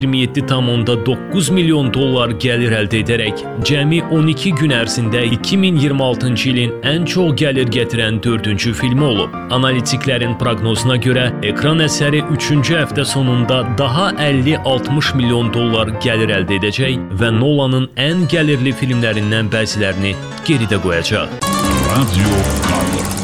$27,9 milyon gəlir əldə edərək cəmi 12 gün ərzində 2026-cı ilin ən çox gəlir gətirən 4-cü filmi olub. Analitiklərin proqnozuna görə ekran əsəri 3-cü həftə sonunda daha 50-60 milyon gəlir əldə edəcək və Nolanın ən gəlirli filmlərindən bəzilərini geridə qoyacaq. Radio